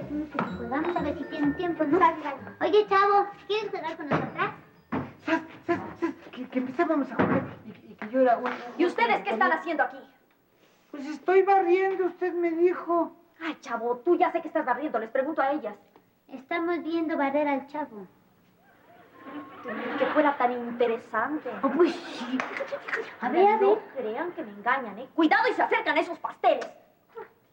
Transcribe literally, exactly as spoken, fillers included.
Pues vamos a ver si tienen tiempo, ¿no? Oye, chavo, ¿quieres jugar con nosotras? ¿Sabes? ¿Sabes? ¿Sabes? Que, que empezábamos a jugar y, y que yo era... Un, un, ¿Y ustedes qué están haciendo aquí? Pues estoy barriendo, usted me dijo. Ay, chavo, tú ya sé que estás barriendo. Les pregunto a ellas. Estamos viendo barrer al chavo. Que fuera tan interesante. Oh, pues sí. A ver, a ver. No crean que me engañan, ¿eh? Cuidado y se acercan esos pasteles.